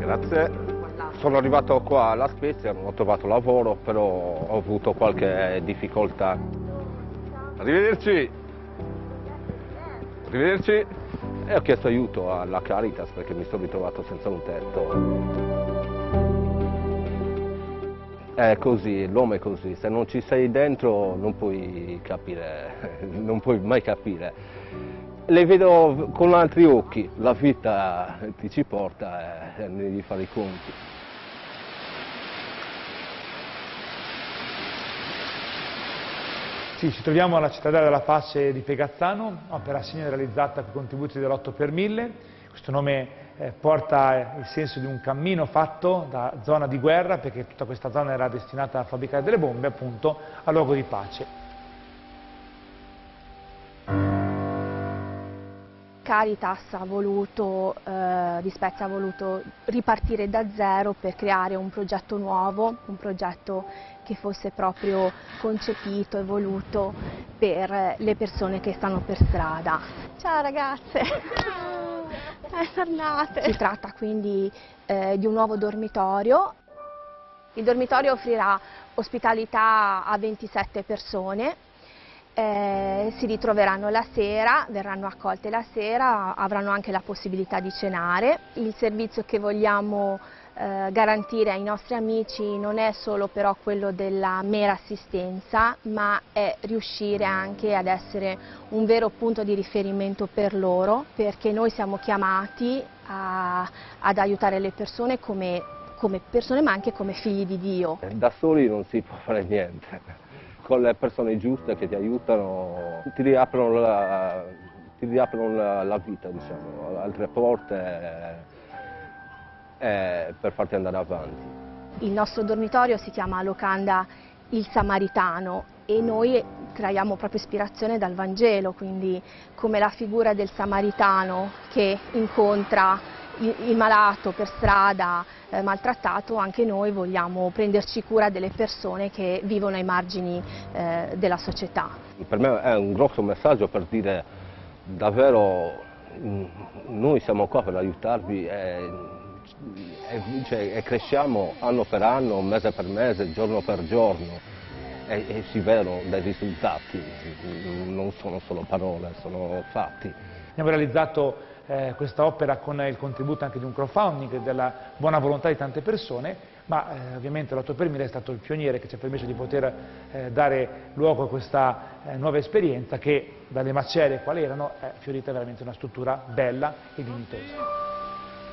Grazie. Sono arrivato qua alla Spezia, non ho trovato lavoro, però ho avuto qualche difficoltà. Arrivederci! Arrivederci! E ho chiesto aiuto alla Caritas perché mi sono ritrovato senza un tetto. È così, l'uomo è così, se non ci sei dentro non puoi capire, non puoi mai capire. Le vedo con altri occhi, la vita ti ci porta e devi fare i conti. Sì, ci troviamo alla Cittadella della Pace di Pegazzano, opera simile realizzata con contributi dell'8 per 1000. Questo nome porta il senso di un cammino fatto da zona di guerra, perché tutta questa zona era destinata a fabbricare delle bombe, appunto, a luogo di pace. Caritas di Spezia ha voluto ripartire da zero per creare un progetto nuovo, un progetto che fosse proprio concepito e voluto per le persone che stanno per strada. Ciao ragazze! Tornate! Si tratta quindi di un nuovo dormitorio. Il dormitorio offrirà ospitalità a 27 persone. Si ritroveranno la sera, verranno accolte la sera, avranno anche la possibilità di cenare. Il servizio che vogliamo garantire ai nostri amici non è solo però quello della mera assistenza, ma è riuscire anche ad essere un vero punto di riferimento per loro, perché noi siamo chiamati ad aiutare le persone come persone ma anche come figli di Dio. Da soli non si può fare niente. Con le persone giuste che ti aiutano, ti riaprono la vita, diciamo, altre porte per farti andare avanti. Il nostro dormitorio si chiama Locanda il Samaritano e noi traiamo proprio ispirazione dal Vangelo, quindi come la figura del Samaritano che incontra il malato per strada, maltrattato, anche noi vogliamo prenderci cura delle persone che vivono ai margini della società. Per me è un grosso messaggio per dire davvero noi siamo qua per aiutarvi e cresciamo anno per anno, mese per mese, giorno per giorno e si vedono dei risultati, non sono solo parole, sono fatti. Abbiamo realizzato questa opera con il contributo anche di un crowdfunding e della buona volontà di tante persone, ma ovviamente l'8 per 1000 è stato il pioniere che ci ha permesso di poter dare luogo a questa nuova esperienza che dalle macerie quali erano è fiorita veramente una struttura bella e dignitosa.